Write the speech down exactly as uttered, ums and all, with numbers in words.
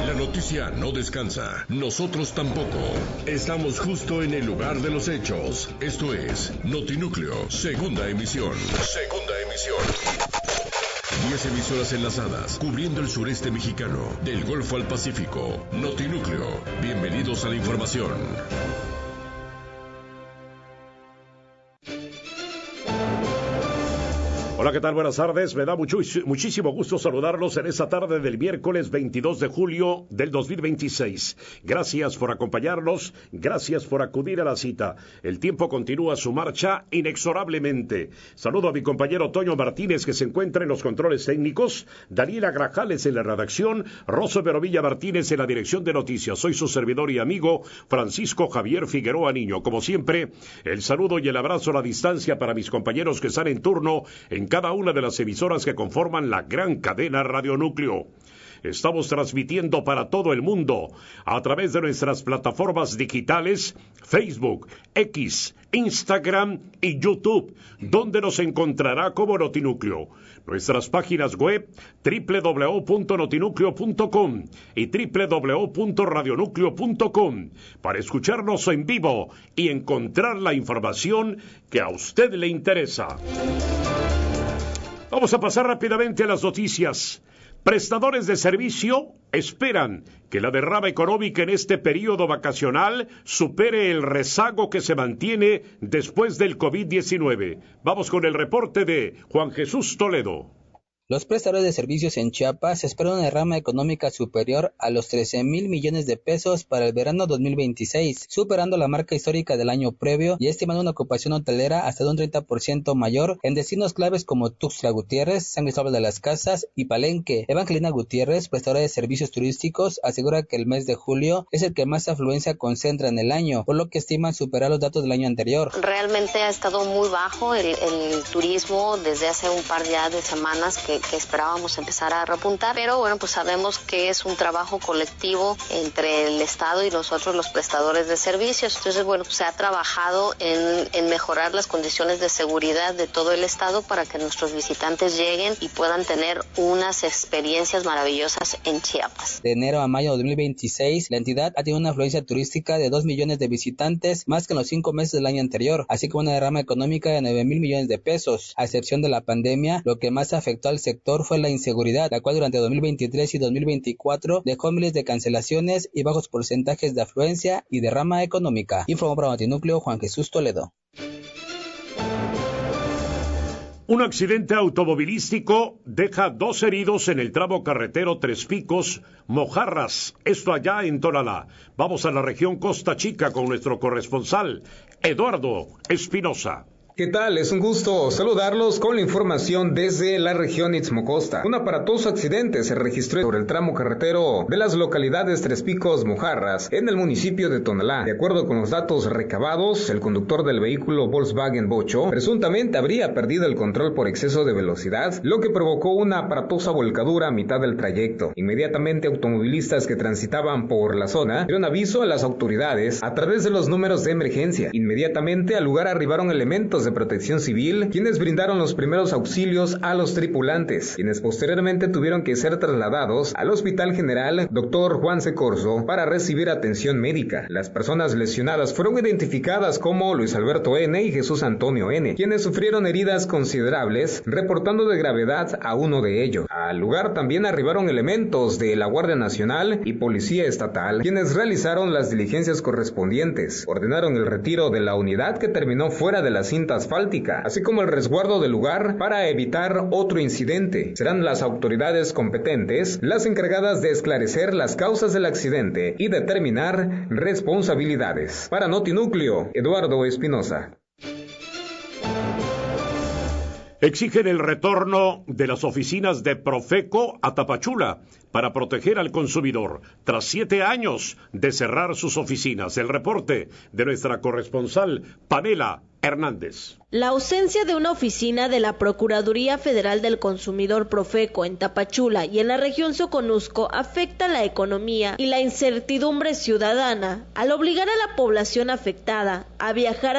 La noticia no descansa, nosotros tampoco. Estamos justo en el lugar de los hechos. Esto es Notinúcleo, segunda emisión. Segunda emisión. Diez emisoras enlazadas, cubriendo el sureste mexicano, del Golfo al Pacífico. Notinúcleo, bienvenidos a la información. Hola, ¿qué tal? Buenas tardes. Me da mucho, muchísimo gusto saludarlos en esta tarde del miércoles veintidós de julio del dos mil veintiséis. Gracias por acompañarnos, gracias por acudir a la cita. El tiempo continúa su marcha inexorablemente. Saludo a mi compañero Toño Martínez, que se encuentra en los controles técnicos, Daniela Grajales en la redacción, Rosso Verovilla Martínez en la dirección de noticias. Soy su servidor y amigo Francisco Javier Figueroa Niño. Como siempre, el saludo y el abrazo a la distancia para mis compañeros que están en turno en cada una de las emisoras que conforman la gran cadena Radio Núcleo. Estamos transmitiendo para todo el mundo a través de nuestras plataformas digitales, Facebook, X, Instagram y YouTube, donde nos encontrará como Notinúcleo. Nuestras páginas web doble u doble u doble u punto notinúcleo punto com y doble u doble u doble u punto radionúcleo punto com para escucharnos en vivo y encontrar la información que a usted le interesa. Vamos a pasar rápidamente a las noticias. Prestadores de servicio esperan que la derrama económica en este periodo vacacional supere el rezago que se mantiene después del COVID diecinueve. Vamos con el reporte de Juan Jesús Toledo. Los prestadores de servicios en Chiapas esperan una derrama económica superior a los trece mil millones de pesos para el verano dos mil veintiséis, superando la marca histórica del año previo y estimando una ocupación hotelera hasta de un treinta por ciento mayor en destinos claves como Tuxtla Gutiérrez, San Cristóbal de las Casas y Palenque. Evangelina Gutiérrez, prestadora de servicios turísticos, asegura que el mes de julio es el que más afluencia concentra en el año, por lo que estiman superar los datos del año anterior. Realmente ha estado muy bajo el, el turismo desde hace un par ya de semanas que que esperábamos empezar a repuntar, pero bueno, pues sabemos que es un trabajo colectivo entre el Estado y nosotros los prestadores de servicios. Entonces, bueno, pues se ha trabajado en, en mejorar las condiciones de seguridad de todo el Estado para que nuestros visitantes lleguen y puedan tener unas experiencias maravillosas en Chiapas. De enero a mayo de dos mil veintiséis, la entidad ha tenido una afluencia turística de dos millones de visitantes, más que en los cinco meses del año anterior, así como una derrama económica de nueve mil millones de pesos. A excepción de la pandemia, lo que más afectó al sector fue la inseguridad, la cual durante dos mil veintitrés y dos mil veinticuatro dejó miles de cancelaciones y bajos porcentajes de afluencia y derrama económica. Informó para Notinúcleo Juan Jesús Toledo. Un accidente automovilístico deja dos heridos en el tramo carretero Tres Picos, Mojarras, esto allá en Tonalá. Vamos a la región Costa Chica con nuestro corresponsal, Eduardo Espinosa. ¿Qué tal? Es un gusto saludarlos con la información desde la región Istmo Costa. Un aparatoso accidente se registró sobre el tramo carretero de las localidades Tres Picos, Mojarras, en el municipio de Tonalá. De acuerdo con los datos recabados, el conductor del vehículo Volkswagen Bocho presuntamente habría perdido el control por exceso de velocidad, lo que provocó una aparatosa volcadura a mitad del trayecto. Inmediatamente, automovilistas que transitaban por la zona dieron aviso a las autoridades a través de los números de emergencia. Inmediatamente al lugar arribaron elementos de Protección Civil, quienes brindaron los primeros auxilios a los tripulantes, quienes posteriormente tuvieron que ser trasladados al Hospital General doctor Juan C. Corzo para recibir atención médica. Las personas lesionadas fueron identificadas como Luis Alberto N. y Jesús Antonio N., quienes sufrieron heridas considerables, reportando de gravedad a uno de ellos. Al lugar también arribaron elementos de la Guardia Nacional y Policía Estatal, quienes realizaron las diligencias correspondientes, ordenaron el retiro de la unidad que terminó fuera de la cinta asfáltica, así como el resguardo del lugar para evitar otro incidente. Serán las autoridades competentes las encargadas de esclarecer las causas del accidente y determinar responsabilidades. Para Notinúcleo, Eduardo Espinosa. Exigen el retorno de las oficinas de Profeco a Tapachula para proteger al consumidor, tras siete años de cerrar sus oficinas. El reporte de nuestra corresponsal Pamela Hernández. La ausencia de una oficina de la Procuraduría Federal del Consumidor Profeco en Tapachula y en la región Soconusco afecta la economía y la incertidumbre ciudadana al obligar a la población afectada a viajar